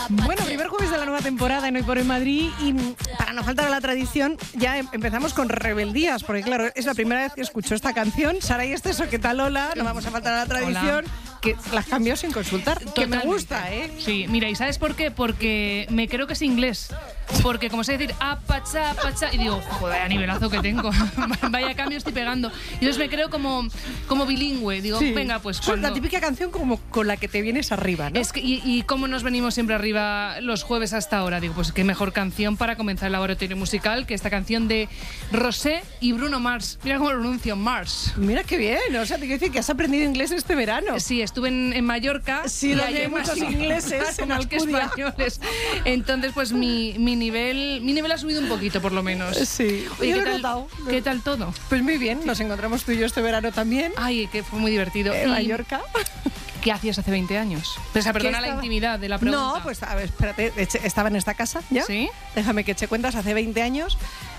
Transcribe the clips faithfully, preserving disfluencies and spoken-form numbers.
Bueno, primer jueves de la nueva temporada en Hoy por Hoy Madrid y para no faltar a la tradición ya em- empezamos con rebeldías, porque claro, es la primera vez que escucho esta canción. Sara y Esteso, ¿qué tal? Hola, no vamos a faltar a la tradición. Hola. Que las cambió sin consultar, que Totalmente. me gusta, ¿eh? Sí, mira, ¿y sabes por qué? Porque me creo que es inglés. Porque como sé decir apacha, apacha, y digo, joder, a nivelazo que tengo. Vaya cambio estoy pegando. Y entonces me creo como, como bilingüe. Digo, Sí. venga, pues Es cuando... la típica canción como con la que te vienes arriba, ¿no? Es que, y, y cómo nos venimos siempre arriba los jueves hasta ahora. Digo, pues qué mejor canción para comenzar el laboratorio musical que esta canción de Rosé y Bruno Mars. Mira cómo lo pronuncio, Mars. Mira qué bien, o sea, te quiero decir que has aprendido inglés este verano. Sí, estuve en, en Mallorca. Sí, y donde allí hay más muchos in- ingleses claro, en más que Alcudia. españoles. Entonces, pues mi, mi nivel mi nivel ha subido un poquito, por lo menos. Sí, Oye, yo ¿qué lo he tal, notado. ¿qué tal todo? Pues muy bien, nos encontramos tú y yo este verano también. Ay, que fue muy divertido. En Y, Mallorca. ¿Qué hacías hace veinte años? Pues, perdona la estaba? intimidad de la pregunta. No, pues a ver, espérate, eche- estaba en esta casa ya. ¿Sí? Déjame que eche cuentas, hace veinte años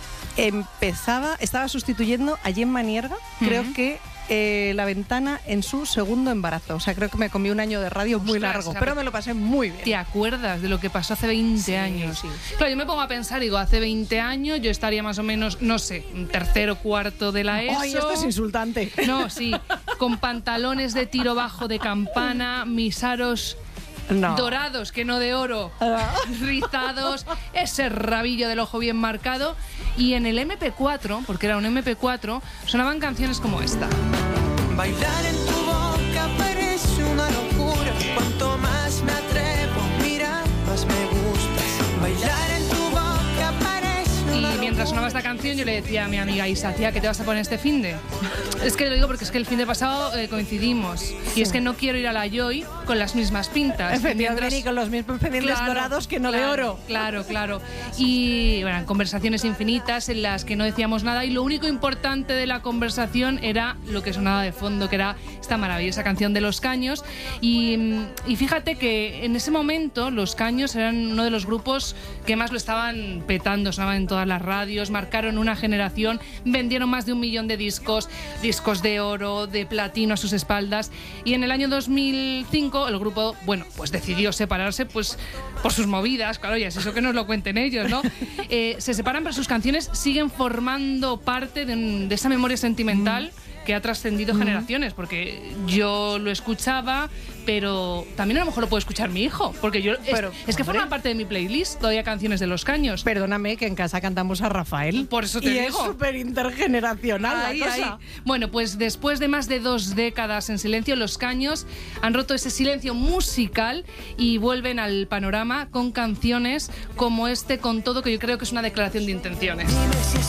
empezaba, estaba sustituyendo a Gemma Nierga, creo Ujú. que eh, La Ventana en su segundo embarazo. O sea, creo que me comí un año de radio muy Ostras, largo, o sea, pero me lo pasé muy bien. ¿Te acuerdas de lo que pasó hace veinte Sí, años? sí. Claro, yo me pongo a pensar, digo, hace veinte años yo estaría más o menos, no sé, un tercero, cuarto de la ESO. Ay, esto es insultante. No, sí, con pantalones de tiro bajo de campana, mis aros No. dorados, que no de oro, Ah. rizados, ese rabillo del ojo bien marcado. Y en el eme pe cuatro, porque era un eme pe cuatro, sonaban canciones como esta. Bailar en tu boca parece una locura. Cuanto más me atrevo, mira, más me gustas. Bailar en tu boca parece una Y mientras sonaba esta canción yo le decía a mi amiga Isa, tía, ¿qué te vas a poner este finde? Es que lo digo porque es que el fin de pasado eh, coincidimos. Y es que no quiero ir a la Joy con las mismas pintas. Efectivamente, Mientras- y con los mismos pendientes Claro, dorados que no de claro, oro. Claro, claro. Y bueno, conversaciones infinitas en las que no decíamos nada y lo único importante de la conversación era lo que sonaba de fondo, que era esta maravillosa canción de Los Caños. Y, y fíjate que en ese momento Los Caños eran uno de los grupos que más lo estaban petando, sonaban en todas las radios, marcaron una generación, vendieron más de un millón de discos, discos de oro, de platino a sus espaldas. Y en el año dos mil cinco el grupo, bueno, pues decidió separarse pues por sus movidas, claro, ya es eso que nos lo cuenten ellos, ¿no? Eh, se separan, pero sus canciones siguen formando parte de, un- de esa memoria sentimental que ha trascendido generaciones, porque yo lo escuchaba, pero también a lo mejor lo puede escuchar mi hijo, porque yo es- Pero, es, que hombre. forman parte de mi playlist todavía canciones de Los Caños. Perdóname que en casa cantamos a Rafael. Por eso te y digo. es súper intergeneracional Ahí, la ahí. cosa. Bueno, pues después de más de dos décadas en silencio, Los Caños han roto ese silencio musical y vuelven al panorama con canciones como este Con Todo, que yo creo que es una declaración de intenciones.